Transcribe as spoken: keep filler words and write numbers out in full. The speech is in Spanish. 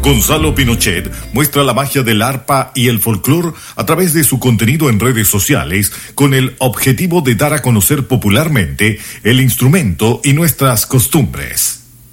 Gonzalo Pinochet muestra la magia del arpa y el folclore a través de su contenido en redes sociales con el objetivo de dar a conocer popularmente el instrumento y nuestras costumbres.